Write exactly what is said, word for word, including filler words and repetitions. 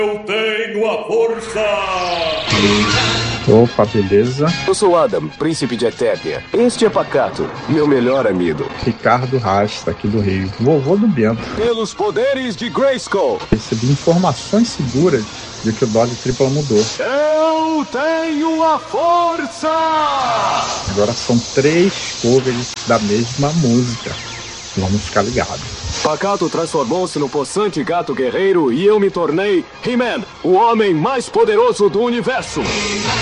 Eu tenho a força! Opa, beleza? Eu sou Adam, príncipe de Eternia. Este é Pacato, meu melhor amigo. Ricardo Rasta, aqui do Rio. Vovô do Bento. Pelos poderes de Grayskull. Recebi informações seguras de que o Dose Tripla mudou. Eu tenho a força! Agora são três covers da mesma música. Vamos ficar ligados. Pacato transformou-se no possante gato guerreiro e eu me tornei He-Man, o homem mais poderoso do universo.